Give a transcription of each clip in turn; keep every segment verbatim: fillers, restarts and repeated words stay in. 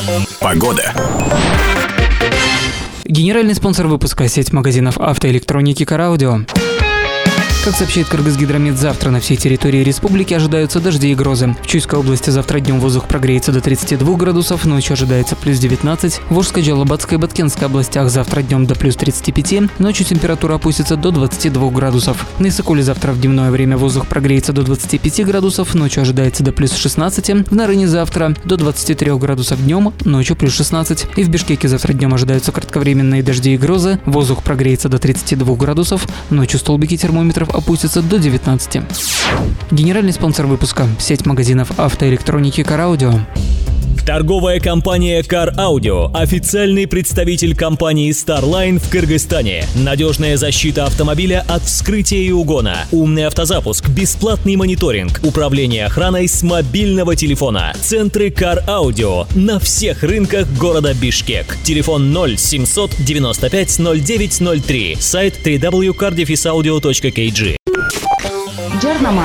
Погода. Генеральный спонсор выпуска — сеть магазинов автоэлектроники «Караудио». Как сообщает Кыргызгидромет, завтра на всей территории республики ожидаются дожди и грозы. В Чуйской области завтра днем воздух прогреется до тридцати двух градусов, ночью ожидается плюс девятнадцать. В Волжской, Джалабатской и Баткенской областях завтра днем до плюс тридцати пяти, ночью температура опустится до двадцати двух градусов. На Исыкуле завтра в дневное время воздух прогреется до двадцати пяти градусов, ночью ожидается до плюс шестнадцати. В Нарыне завтра до двадцати трёх градусов днем, ночью плюс шестнадцать. И в Бишкеке завтра днем ожидаются кратковременные дожди и грозы, воздух прогреется до тридцати двух градусов, ночью столбики термометров опустятся до девятнадцати. Генеральный спонсор выпуска — сеть магазинов автоэлектроники «Караудио». Торговая компания Car Audio – официальный представитель компании Starline в Кыргызстане. Надежная защита автомобиля от вскрытия и угона, умный автозапуск, бесплатный мониторинг, управление охраной с мобильного телефона. Центры Car Audio на всех рынках города Бишкек. Телефон ноль семьсот девяносто пять ноль девять ноль три. Сайт дабл ю дабл ю дабл ю точка кар дефис аудио точка кей джи. Жарнама.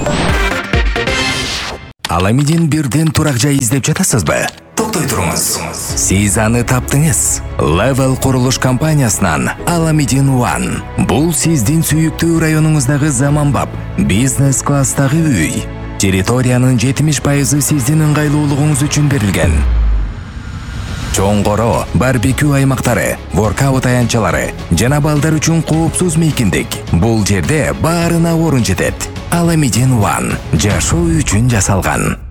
Аламидин бирден турак жай издеп жатасызбы? Токтой туруңуз. Сиз аны таптыңыз. Level курулуш компаниясынан Аламидин One. Бул сиздин сүйүктүү районуңуздагы заманбап бизнес класстагы үй. Территориянын жетимиш пайызы сиздин ыңгайлуулугуңуз үчүн берилген. Чоңгоро, барбекю аймактары, воркаут аянтчалары жана балдар үчүн коопсуз мейкиндик. Бул жерде баарына орун жетет. Аламидин One жашоо үчүн жасалган.